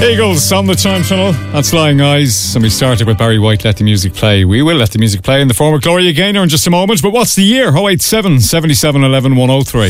Eagles on the Time Tunnel. That's Lying Eyes. And we started with Barry White, Let the Music Play. We will let the music play in the form of Gloria Gaynor in just a moment. But what's the year? 087 77 11 103.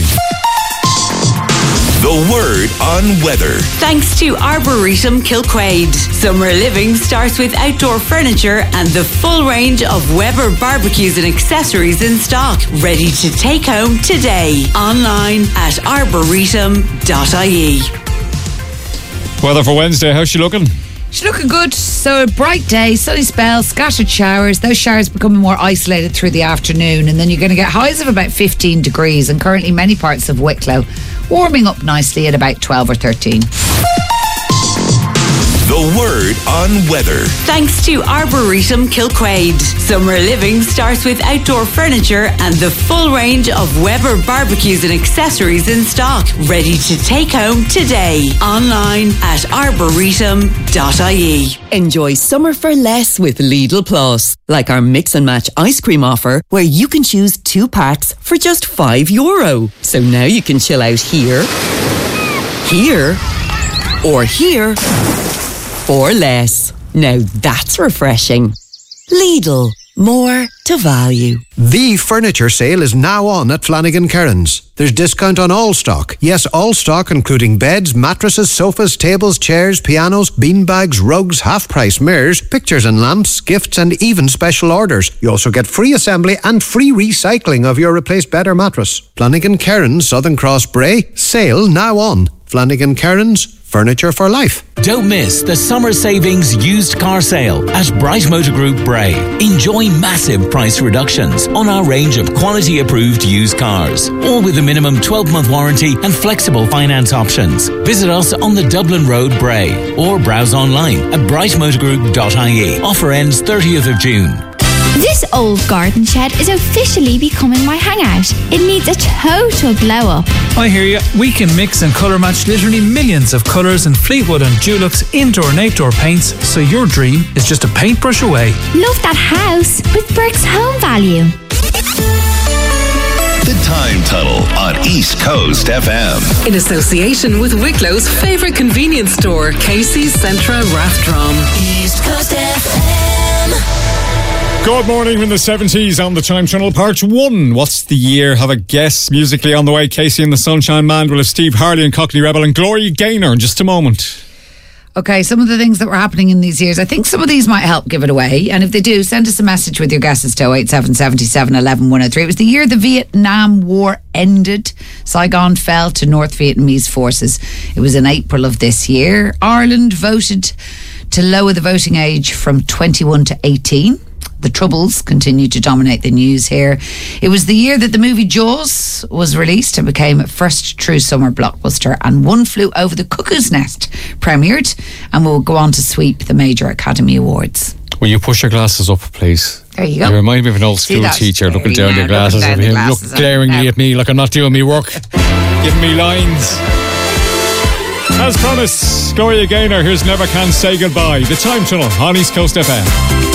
The Word on Weather. Thanks to Arboretum Kilquade. Summer living starts with outdoor furniture and the full range of Weber barbecues and accessories in stock. Ready to take home today. Online at arboretum.ie. Weather for Wednesday, how's she looking? She's looking good. So a bright day, sunny spell, scattered showers. Those showers becoming more isolated through the afternoon, and then you're going to get highs of about 15 degrees, and currently many parts of Wicklow warming up nicely at about 12 or 13. The Word on Weather. Thanks to Arboretum Kilquade. Summer living starts with outdoor furniture and the full range of Weber barbecues and accessories in stock. Ready to take home today. Online at arboretum.ie. Enjoy summer for less with Lidl Plus. Like our mix and match ice cream offer, where you can choose 2 packs for just €5. So now you can chill out here, or here for less. Now that's refreshing. Lidl. More to value. The furniture sale is now on at Flanagan Kerins. There's discount on all stock. Yes, all stock, including beds, mattresses, sofas, tables, chairs, pianos, beanbags, rugs, half-price mirrors, pictures and lamps, gifts, and even special orders. You also get free assembly and free recycling of your replaced bed or mattress. Flanagan Kerins, Southern Cross Bray. Sale now on. Flanagan Kerins. Furniture for life. Don't miss the summer savings used car sale at Bright Motor Group Bray. Enjoy massive price reductions on our range of quality approved used cars, all with a minimum 12-month warranty and flexible finance options. Visit us on the Dublin Road, Bray, or browse online at brightmotorgroup.ie. Offer ends 30th of June. This old garden shed is officially becoming my hangout. It needs a total blow up. I hear you. We can mix and colour match literally millions of colours in Fleetwood and Dulux indoor and outdoor paints, so your dream is just a paintbrush away. Love that house with Bricks Home Value. The Time Tunnel on East Coast FM. In association with Wicklow's favourite convenience store, Casey's Centra Rathdrum. East Coast FM. Good morning from the 70s on the Time Tunnel, part 1. What's the year? Have a guess. Musically on the way, Casey and the Sunshine Band will have Steve Harley and Cockney Rebel and Gloria Gaynor in just a moment. Okay, some of the things that were happening in these years, I think some of these might help give it away. And if they do, send us a message with your guesses to 087 77 11 103. It was the year the Vietnam War ended. Saigon fell to North Vietnamese forces. It was in April of this year. Ireland voted to lower the voting age from 21 to 18. The Troubles continue to dominate the news here. It was the year that the movie Jaws was released and became first true summer blockbuster, and One Flew Over the Cuckoo's Nest premiered and will go on to sweep the major Academy Awards. Will you push your glasses up, please? There you go. You remind me of an old school teacher looking down your glasses at him, look glaringly at me like I'm not doing me work, giving me lines. As promised, Gloria Gaynor, here's Never Can Say Goodbye. The Time Tunnel on East Coast FM.